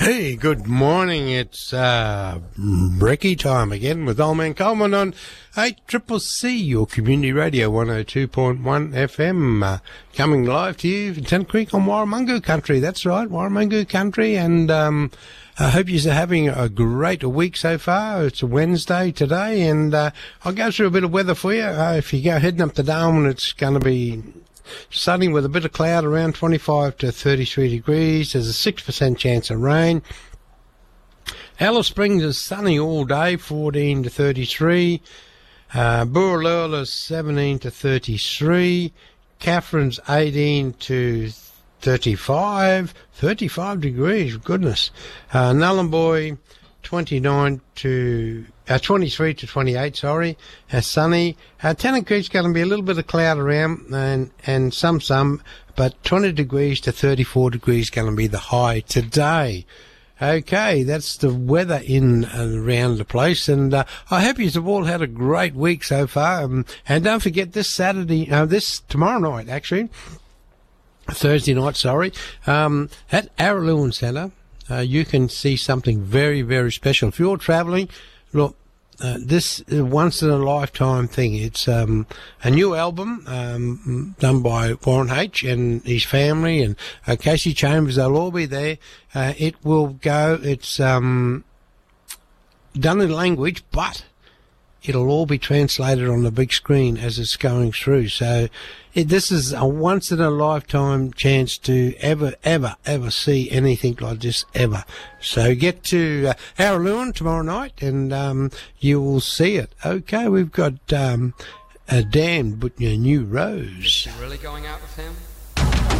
Hey, good morning. It's brekkie time again with Old Man Coleman on 8CCC, your community radio, 102.1 FM, coming live to you from Tennant Creek on Warramungu country. That's right, Warramungu country, and I hope you're having a great week so far. It's a Wednesday today, and I'll go through a bit of weather for you. If you go heading up to Darwin, it's going to be sunny with a bit of cloud, around 25 to 33 degrees. There's a 6% chance of rain. Alice Springs is sunny all day, 14 to 33. Burralula is 17 to 33. Catherine's 18 to 35. 35 degrees, goodness. Nullarbor 23 to 28, sorry. Sunny. Tennant Creek's going to be a little bit of cloud around and some, but 20 degrees to 34 degrees going to be the high today. Okay, that's the weather in and around the place, and I hope you've all had a great week so far. And don't forget tomorrow night, actually, Thursday night, sorry, at Araluen Centre, you can see something very, very special. If you're travelling, look, this is a once-in-a-lifetime thing. It's a new album done by Warren H. and his family, and Casey Chambers. They'll all be there. It's done in language, but it'll all be translated on the big screen as it's going through. So this is a once-in-a-lifetime chance to ever see anything like this, ever. So get to Araluen tomorrow night, and you will see it. Okay, we've got Dan, but your new Rose. Is she really going out with him?